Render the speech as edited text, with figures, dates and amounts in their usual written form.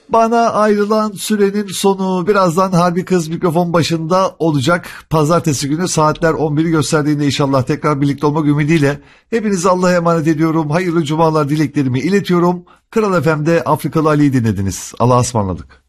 Bana ayrılan sürenin sonu. Birazdan Harbi Kız mikrofon başında olacak. Pazartesi günü saatler 11'i gösterdiğinde inşallah tekrar birlikte olmak ümidiyle. Hepinizi Allah'a emanet ediyorum. Hayırlı cumalar dileklerimi iletiyorum. Kral FM'de Afrikalı Ali'yi dinlediniz. Allah'a ısmarladık.